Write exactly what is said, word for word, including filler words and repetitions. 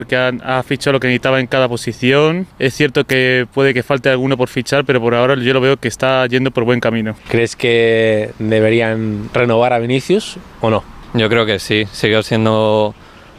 porque ha, ha fichado lo que necesitaba en cada posición. Es cierto que puede que falte alguno por fichar, pero por ahora yo lo veo que está yendo por buen camino. ¿Crees que deberían renovar a Vinicius o no? Yo creo que sí, sigue siendo